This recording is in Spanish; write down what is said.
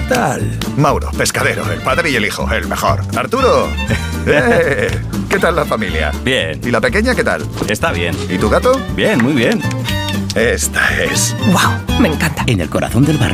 tal? Mauro, pescadero, el padre y el hijo, el mejor. Arturo, ¿qué tal la familia? Bien. ¿Y la pequeña qué tal? Está bien. ¿Y tu gato? Bien, muy bien. Esta es... ¡Wow! Me encanta. En el corazón del barrio.